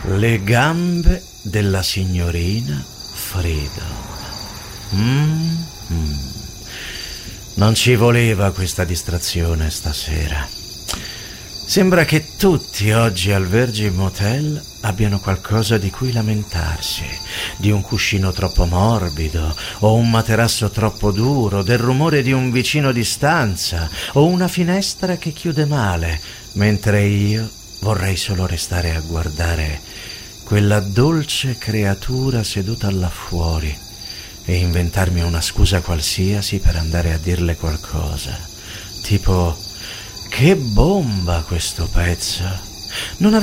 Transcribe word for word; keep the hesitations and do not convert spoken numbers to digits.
Le gambe della signorina Freedom. Mm, mm. Non ci voleva questa distrazione stasera. Sembra che tutti oggi al Virgin Motel abbiano qualcosa di cui lamentarsi, di un cuscino troppo morbido, o un materasso troppo duro, del rumore di un vicino di stanza, o una finestra che chiude male, mentre io vorrei solo restare a guardare quella dolce creatura seduta là fuori e inventarmi una scusa qualsiasi per andare a dirle qualcosa, tipo: che bomba questo pezzo! Non